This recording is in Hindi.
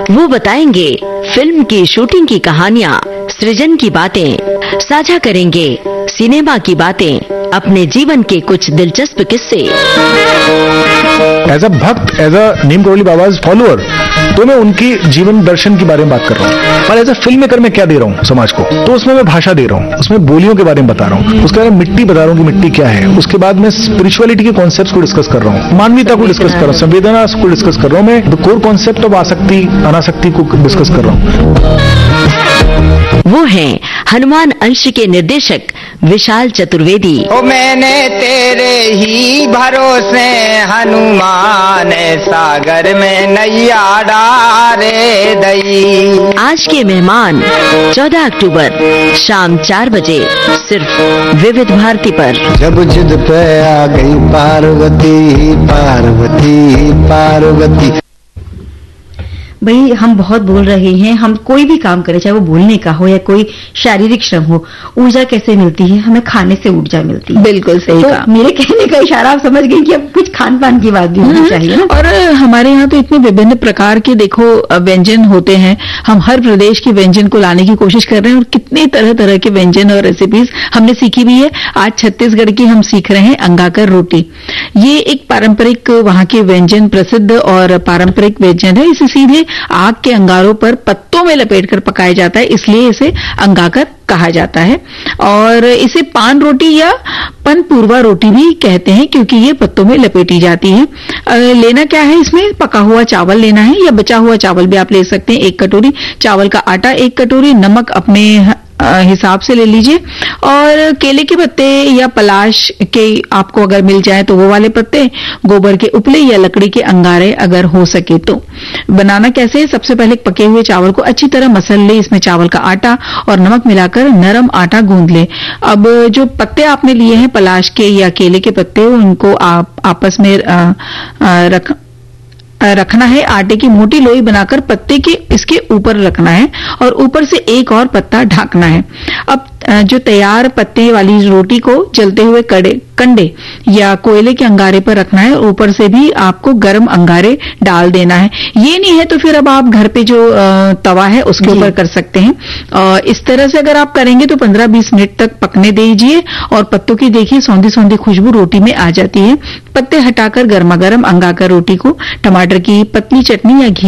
वो बताएंगे फिल्म की शूटिंग की कहानियाँ, सृजन की बातें, साझा करेंगे सिनेमा की बातें, अपने जीवन के कुछ दिलचस्प किस्से। एज अ भक्त, as a Neem Karoli बाबाज follower, तो मैं उनकी जीवन दर्शन के बारे में बात कर रहा हूँ। और एज अ फिल्म मेकर मैं क्या दे रहा हूँ समाज को, तो उसमें मैं भाषा दे रहा हूँ, उसमें बोलियों के बारे में बता रहा हूँ, उसके बारे में मिट्टी बता रहा हूँ कि मिट्टी क्या है। उसके बाद मैं स्पिरिचुअलिटी के कॉन्सेप्ट्स को डिस्कस कर रहा हूँ, मानवीयता को डिस्कस कर रहा हूँ, संवेदना को डिस्कस कर रहा हूँ। मैं द कोर कॉन्सेप्ट ऑफ आसक्ति, अनासक्ति को डिस्कस कर रहा हूँ। वो हैं हनुमान अंश के निर्देशक विशाल चतुर्वेदी। ओ मैंने तेरे ही भरोसे हनुमान सागर में नैया डारे दई। आज के मेहमान 14 अक्टूबर शाम 4 बजे सिर्फ विविध भारती पर। जब जिद पे आ गई पार्वती पार्वती पार्वती। भाई हम बहुत बोल रहे हैं, हम कोई भी काम करें, चाहे वो बोलने का हो या कोई शारीरिक श्रम हो, ऊर्जा कैसे मिलती है? हमें खाने से ऊर्जा मिलती है। बिल्कुल सही तो कहा। मेरे कहने का इशारा आप समझ गए कि अब कुछ खान पान की बात भी होनी चाहिए ना। और हमारे यहाँ तो इतने विभिन्न प्रकार के देखो व्यंजन होते हैं। हम हर प्रदेश के व्यंजन को लाने की कोशिश कर रहे हैं और कितने तरह तरह के व्यंजन और रेसिपीज हमने सीखी भी है। आज छत्तीसगढ़ की हम सीख रहे हैं अंगाकर रोटी। ये एक पारंपरिक वहाँ के व्यंजन, प्रसिद्ध और पारंपरिक व्यंजन है। इसे सीधे आग के अंगारों पर पत्तों में लपेटकर पकाया जाता है, इसलिए इसे अंगाकर कहा जाता है। और इसे पान रोटी या पनपूर्वा रोटी भी कहते हैं, क्योंकि ये पत्तों में लपेटी जाती है। लेना क्या है इसमें? पका हुआ चावल लेना है या बचा हुआ चावल भी आप ले सकते हैं। 1 कटोरी चावल का आटा, 1 कटोरी नमक अपने हिसाब से ले लीजिए, और केले के पत्ते या पलाश के आपको अगर मिल जाए तो वो वाले पत्ते, गोबर के उपले या लकड़ी के अंगारे अगर हो सके तो। बनाना कैसे है? सबसे पहले पके हुए चावल को अच्छी तरह मसल ले, इसमें चावल का आटा और नमक मिलाकर नरम आटा गूंद ले। अब जो पत्ते आपने लिए हैं पलाश के या केले के पत्ते, उनको आप आपस में रखना है। आटे की मोटी लोई बनाकर पत्ते के इसके ऊपर रखना है और ऊपर से एक और पत्ता ढकना है। अब जो तैयार पत्ते वाली रोटी को जलते हुए कंडे या कोयले के अंगारे पर रखना है। ऊपर से भी आपको गर्म अंगारे डाल देना है। ये नहीं है तो फिर अब आप घर पे जो तवा है उसके ऊपर कर सकते हैं। इस तरह से अगर आप करेंगे तो 15-20 मिनट तक पकने दीजिए और पत्तों की देखिए सौंधी सौंधी खुशबू रोटी में आ जाती है। पत्ते हटाकर गर्मा गर्म अंगाकर रोटी को टमाटर की पतली चटनी या घी